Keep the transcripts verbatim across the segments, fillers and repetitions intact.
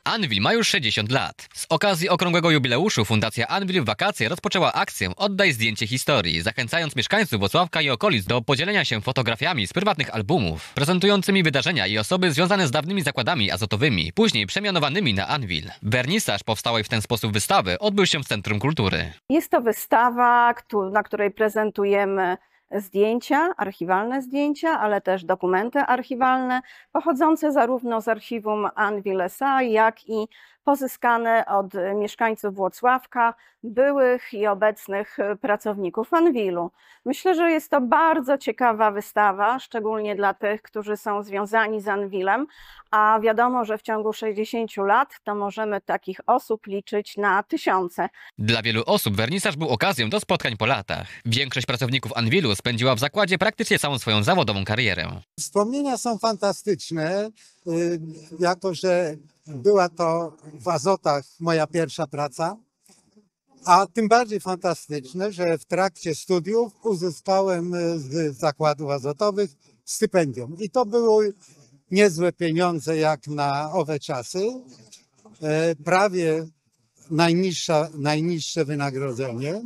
Anwil ma już sześćdziesiąt lat. Z okazji okrągłego jubileuszu Fundacja Anwil w wakacje rozpoczęła akcję Oddaj zdjęcie historii, zachęcając mieszkańców Włocławka i okolic do podzielenia się fotografiami z prywatnych albumów, prezentującymi wydarzenia i osoby związane z dawnymi zakładami azotowymi, później przemianowanymi na Anwil. Wernisaż powstałej w ten sposób wystawy odbył się w Centrum Kultury. Jest to wystawa, na której prezentujemy zdjęcia, archiwalne zdjęcia, ale też dokumenty archiwalne pochodzące zarówno z archiwum Anwil S A, jak i pozyskane od mieszkańców Włocławka, byłych i obecnych pracowników Anwilu. Myślę, że jest to bardzo ciekawa wystawa, szczególnie dla tych, którzy są związani z Anwilem, a wiadomo, że w ciągu sześćdziesięciu lat to możemy takich osób liczyć na tysiące. Dla wielu osób wernisaż był okazją do spotkań po latach. Większość pracowników Anwilu spędziła w zakładzie praktycznie całą swoją zawodową karierę. Wspomnienia są fantastyczne, jako że była to w Azotach moja pierwsza praca, a tym bardziej fantastyczne, że w trakcie studiów uzyskałem z zakładów azotowych stypendium. I to były niezłe pieniądze jak na owe czasy, prawie najniższa, najniższe wynagrodzenie.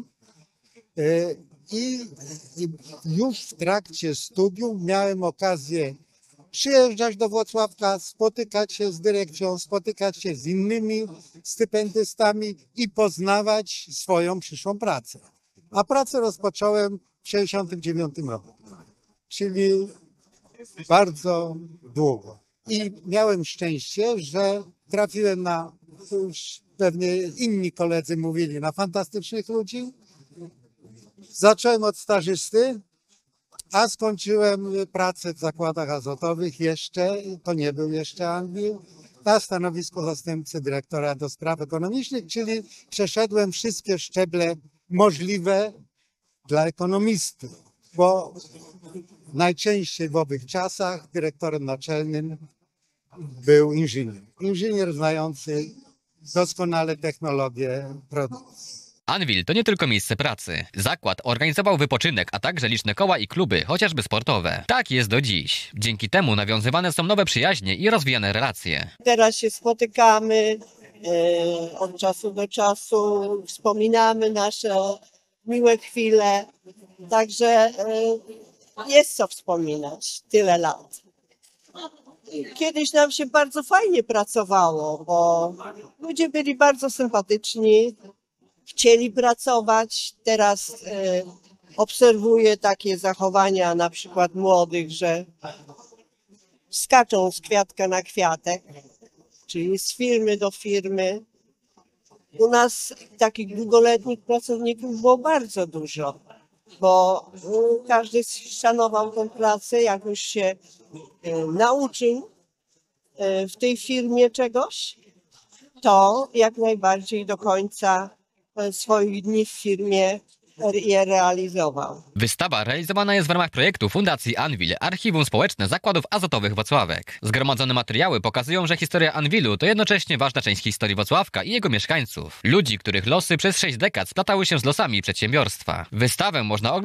I już w trakcie studiów miałem okazję przyjeżdżać do Włocławka, spotykać się z dyrekcją, spotykać się z innymi stypendystami i poznawać swoją przyszłą pracę. A pracę rozpocząłem w tysiąc dziewięćset sześćdziesiątym dziewiątym roku, czyli bardzo długo. I miałem szczęście, że trafiłem na, już pewnie inni koledzy mówili, na fantastycznych ludzi. Zacząłem od stażysty, a skończyłem pracę w zakładach azotowych jeszcze, to nie był jeszcze Anwil, na stanowisku zastępcy dyrektora do spraw ekonomicznych, czyli przeszedłem wszystkie szczeble możliwe dla ekonomisty, bo najczęściej w owych czasach dyrektorem naczelnym był inżynier. Inżynier znający doskonale technologię produkcji. Anwil to nie tylko miejsce pracy. Zakład organizował wypoczynek, a także liczne koła i kluby, chociażby sportowe. Tak jest do dziś. Dzięki temu nawiązywane są nowe przyjaźnie i rozwijane relacje. Teraz się spotykamy e, od czasu do czasu, wspominamy nasze miłe chwile. Także e, jest co wspominać tyle lat. Kiedyś nam się bardzo fajnie pracowało, bo ludzie byli bardzo sympatyczni. Chcieli pracować. Teraz e, obserwuję takie zachowania na przykład młodych, że skaczą z kwiatka na kwiatek, czyli z firmy do firmy. U nas takich długoletnich pracowników było bardzo dużo, bo e, każdy szanował tę pracę, jak już się e, nauczył e, w tej firmie czegoś, to jak najbardziej do końca swoich dni w firmie je realizował. Wystawa realizowana jest w ramach projektu Fundacji Anwil, Archiwum Społeczne Zakładów Azotowych Włocławek. Zgromadzone materiały pokazują, że historia Anwilu to jednocześnie ważna część historii Włocławka i jego mieszkańców. Ludzi, których losy przez sześć dekad splatały się z losami przedsiębiorstwa. Wystawę można oglądać